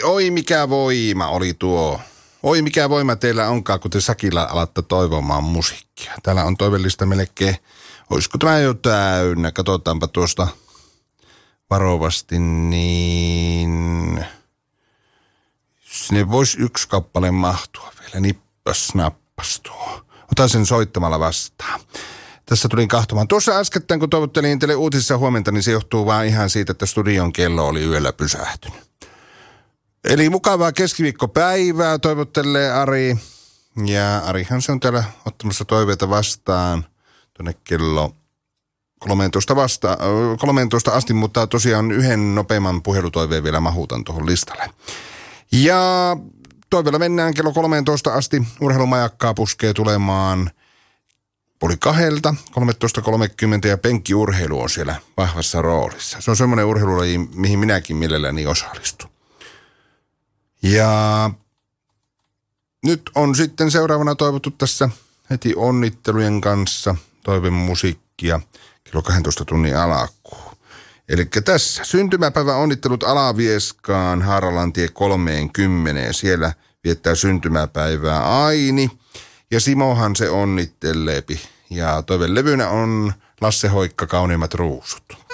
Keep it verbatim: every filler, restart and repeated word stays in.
oi mikä voima oli tuo. Oi mikä voima teillä onkaan, kun te Sakilla alatte toivomaan musiikkia. Täällä on toivellista melkein, olisiko tämä jo täynnä, katsotaanpa tuosta varovasti, niin sinne voisi yksi kappale mahtua vielä, nippas nappas tuo. Otan sen soittamalla vastaan. Tässä tulin kahtomaan. Tuossa äskettäin, kun toivottelin teille uutisissa huomenta, niin se johtuu vaan ihan siitä, että studion kello oli yöllä pysähtynyt. Eli mukavaa keskiviikkopäivää toivottelee Ari. Ja Arihan se on täällä ottamassa toiveita vastaan tuonne kello kolmetoista, vasta, kolmetoista asti, mutta tosiaan yhden nopeamman puhelutoiveen vielä mahutan tuohon listalle. Ja toiveella mennään kello kolmetoista asti. Urheilumajakkaa puskee tulemaan puoli kahdelta, kolmetoista kolmekymmentä ja penkkiurheilu on siellä vahvassa roolissa. Se on semmoinen urheilulaji, mihin minäkin mielelläni osallistun. Ja nyt on sitten seuraavana toivottu tässä heti onnittelujen kanssa toivemusiikkia kello kahdentoista tunnin alkuun. Eli tässä syntymäpäivä onnittelut Alavieskaan Haaralantie kolmekymmentä. Siellä viettää syntymäpäivää Aini ja Simohan se onnitteleepi. Ja toivelevynä on Lasse Hoikka Kauniimmat ruusut.